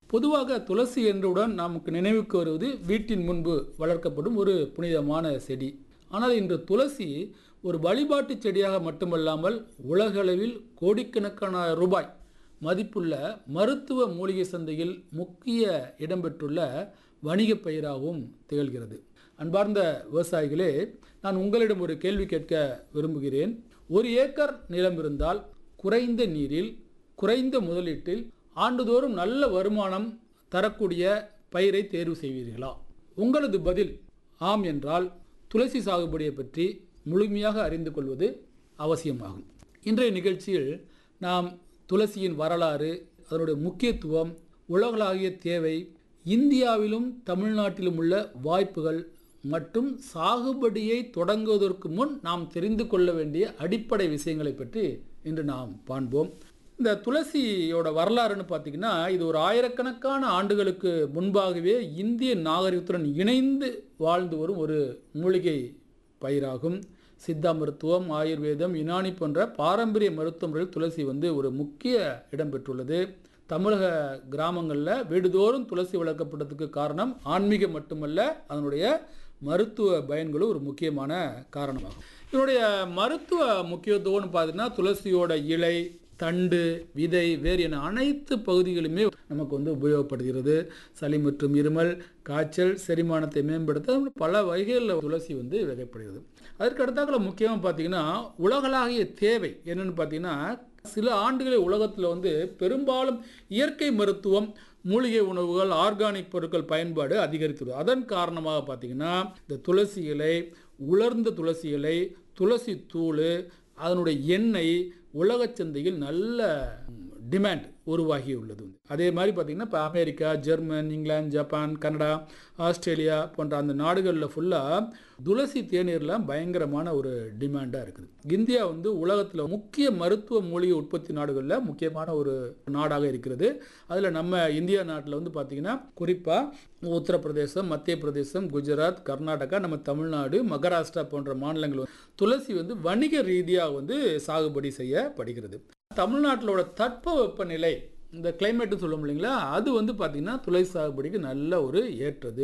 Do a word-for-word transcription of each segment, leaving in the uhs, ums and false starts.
பொதுவாக துளசி என்றவுடன் நமக்கு நினைவுக்கு வருவது வீட்டின் முன்பு வளர்க்கப்படும் ஒரு புனிதமான செடி. ஆனால் இன்று துளசி ஒரு வழிபாட்டு செடியாக மட்டுமல்லாமல் உலகளவில் கோடிக்கணக்கான ரூபாய் மதிப்புள்ள மருத்துவ மூலிகை சந்தையில் முக்கிய இடம்பெற்றுள்ள வணிக பயிராகவும் திகழ்கிறது. அன்பார்ந்த விவசாயிகளே, நான் உங்களிடம் ஒரு கேள்வி கேட்க விரும்புகிறேன். ஒரு ஏக்கர் நிலம் இருந்தால் குறைந்த நீரில் குறைந்த முதலீட்டில் ஆண்டுதோறும் நல்ல வருமானம் தரக்கூடிய பயிரை தேர்வு செய்வீர்களா? உங்களது பதில் ஆம் என்றால் துளசி சாகுபடியை பற்றி முழுமையாக அறிந்து கொள்வது அவசியமாகும். இன்றைய நிகழ்ச்சியில் நாம் துளசியின் வரலாறு, அதனுடைய முக்கியத்துவம், உலகளாவிய தேவை, இந்தியாவிலும் தமிழ்நாட்டிலும் உள்ள வாய்ப்புகள் மற்றும் சாகுபடியை தொடங்குவதற்கு முன் நாம் தெரிந்து கொள்ள வேண்டிய அடிப்படை விஷயங்களை பற்றி இன்று நாம் காண்போம். இந்த துளசியோட வரலாறுன்னு பார்த்திங்கன்னா, இது ஒரு ஆயிரக்கணக்கான ஆண்டுகளுக்கு முன்பாகவே இந்திய நாகரிகத்துடன் இணைந்து வாழ்ந்து வரும் ஒரு மூலிகை பயிராகும். சித்தா மருத்துவம், ஆயுர்வேதம், யுனானி போன்ற பாரம்பரிய மருத்துவ முறையில் துளசி வந்து ஒரு முக்கிய இடம் பெற்றுள்ளது. தமிழக கிராமங்களில் வீடுதோறும் துளசி வளர்க்கப்பட்டதுக்கு காரணம் ஆன்மீகம் மட்டுமல்ல, அதனுடைய மருத்துவ பயன்களும் ஒரு முக்கியமான காரணமாகும். இதனுடைய மருத்துவ முக்கியத்துவம்னு பார்த்தீங்கன்னா, துளசியோட இலை, தண்டு, விதை, வேர் என அனைத்து பகுதிகளுமே நமக்கு வந்து உபயோகப்படுகிறது. சளி மற்றும் இருமல், காய்ச்சல், செரிமானத்தை மேம்படுத்த பல வகைகளில் துளசி வந்து வகைப்படுகிறது. அதற்கு அடுத்தாக்கில் முக்கியமாக பார்த்தீங்கன்னா, உலகளாகிய தேவை என்னென்னு பார்த்தீங்கன்னா, சில ஆண்டுகளில் உலகத்தில் வந்து பெரும்பாலும் இயற்கை மருத்துவம், மூலிகை உணவுகள், ஆர்கானிக் பொருட்கள் பயன்பாடு அதிகரித்துள்ளது. அதன் காரணமாக பார்த்தீங்கன்னா, இந்த துளசி இலை, உலர்ந்த துளசி இலை, துளசி தூள், அதனுடைய எண்ணெய் உலக சந்தையில் நல்ல டிமாண்ட் உருவாகியுள்ளது. அதே மாதிரி பார்த்திங்கன்னா, இப்போ America, German, England, Japan, Canada, Australia போன்ற அந்த நாடுகளில் ஃபுல்லாக துளசி தேநீர்லாம் பயங்கரமான ஒரு டிமாண்டாக இருக்குது. இந்தியா வந்து உலகத்தில் முக்கிய மருத்துவ மூலிகை உற்பத்தி நாடுகளில் முக்கியமான ஒரு நாடாக இருக்கிறது. அதில் நம்ம இந்தியா நாட்டில் வந்து பார்த்திங்கன்னா, குறிப்பாக உத்தரப்பிரதேசம், மத்திய பிரதேசம், குஜராத், கர்நாடகா, நம்ம தமிழ்நாடு, மகாராஷ்டிரா போன்ற மாநிலங்கள் துளசி வந்து வணிக ரீதியாக வந்து சாகுபடி செய்யப்படுகிறது. தமிழ்நாட்டிலோட தட்பவெப்பநிலை, இந்த கிளைமேட்டுன்னு சொல்லுவோம் இல்லைங்களா, அது வந்து பார்த்திங்கன்னா துளசி சாகுபடிக்கு நல்ல ஒரு ஏற்றது.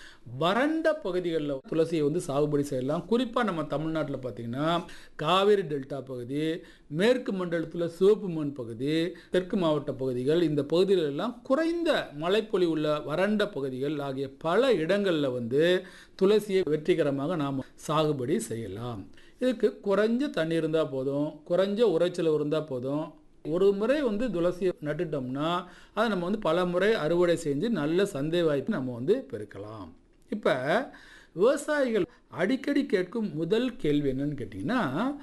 வறண்ட பகுதிகளில் துளசியை வந்து சாகுபடி செய்யலாம். குறிப்பாக நம்ம தமிழ்நாட்டில் பார்த்திங்கன்னா காவேரி டெல்டா பகுதி, மேற்கு மண்டலத்தில் சிவப்பு மண் பகுதி, தெற்கு மாவட்ட பகுதிகள், இந்த பகுதிகளெல்லாம் குறைந்த மழைப்பொழிவு உள்ள வறண்ட பகுதிகள் ஆகிய பல இடங்களில் வந்து துளசியை வெற்றிகரமாக நாம் சாகுபடி செய்யலாம். இதுக்கு குறைஞ்ச தண்ணி இருந்தால் போதும், குறைஞ்ச உரைச்சல் இருந்தால் போதும். ஒரு முறை வந்து துளசியை நட்டுட்டோம்னா அதை நம்ம வந்து பல முறை அறுவடை செஞ்சு நல்ல சந்தை வாய்ப்பு நம்ம வந்து பெருக்கலாம். இப்போ விவசாயிகள் அடிக்கடி கேட்கும் முதல் கேள்வி என்னன்னு கேட்டிங்கன்னா,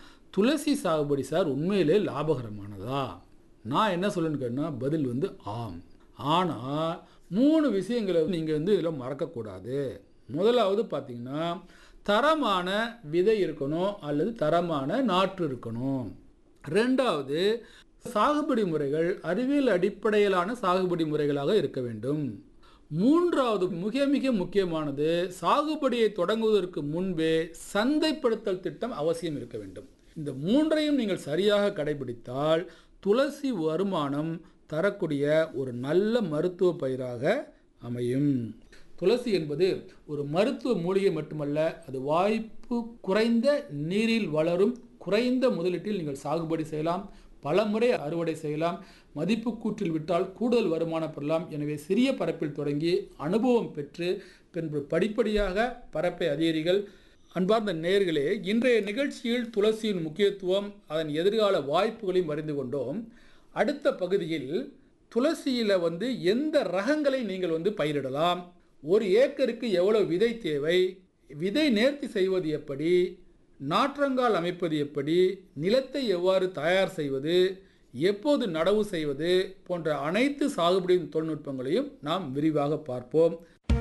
துளசி சாகுபடி சார் உண்மையிலே லாபகரமானதா? நான் என்ன சொல்லுன்னு கேட்டேன்னா, பதில் வந்து ஆம். ஆனால் மூணு விஷயங்களை நீங்கள் வந்து இதில் மறக்கக்கூடாது. முதலாவது பார்த்திங்கன்னா, தரமான விதை இருக்கணும் அல்லது தரமான நாற்று இருக்கணும். ரெண்டாவது, சாகுபடி முறைகள் அறிவியல் அடிப்படையிலான சாகுபடி முறைகளாக இருக்க வேண்டும். மூன்றாவது மிக மிக முக்கியமானது, சாகுபடியை தொடங்குவதற்கு முன்பே சந்தைப்படுத்தல் திட்டம் அவசியம் இருக்க வேண்டும். இந்த மூன்றையும் நீங்கள் சரியாக கடைபிடித்தால் துளசி வருமானம் தரக்கூடிய ஒரு நல்ல மருத்துவ பயிராக அமையும். துளசி என்பது ஒரு மருத்துவ மூலிகை மட்டுமல்ல, அது வாய்ப்பு குறைந்த நீரில் வளரும், குறைந்த முதலீட்டில் நீங்கள் சாகுபடி செய்யலாம், பல முறை அறுவடை செய்யலாம், மதிப்பு கூற்றில் விட்டால் கூடுதல் வருமானம் பெறலாம். எனவே சிறிய பரப்பில் தொடங்கி அனுபவம் பெற்று பின்பு படிப்படியாக பரப்பை அதிகரிகள். அன்பார்ந்த நேயர்களே, இன்றைய நிகழ்ச்சியில் துளசியின் முக்கியத்துவம், அதன் எதிர்கால வாய்ப்புகளையும் அறிந்து கொண்டோம். அடுத்த பகுதியில் துளசியில் வந்து எந்த ரகங்களை நீங்கள் வந்து பயிரிடலாம், ஒரு ஏக்கருக்கு எவ்வளவு விதை தேவை, விதை நேர்த்தி செய்வது எப்படி, நாற்றங்கால் அமைப்பது எப்படி, நிலத்தை எவ்வாறு தயார் செய்வது, எப்போது நடவு செய்வது போன்ற அனைத்து சாகுபடி தொழில்நுட்பங்களையும் நாம் விரிவாக பார்ப்போம்.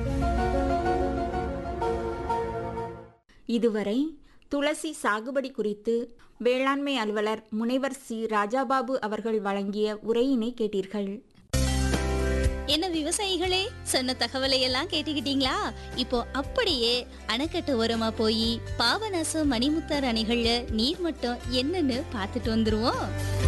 இதுவரை துளசி சாகுபடி குறித்து வேளாண்மை அலுவலர் முனைவர் சி ராஜாபாபு அவர்கள் வழங்கிய உரையினை கேட்டீர்கள். என்ன விவசாயிகளே, சொன்ன தகவலை எல்லாம் கேட்டுக்கிட்டீங்களா? இப்போ அப்படியே அணைக்கட்டு ஓரமா போய் பாபநாசம், மணிமுத்தார் அணைகள்ல நீர் மட்டம் என்னன்னு பார்த்துட்டு வந்துருவோம்.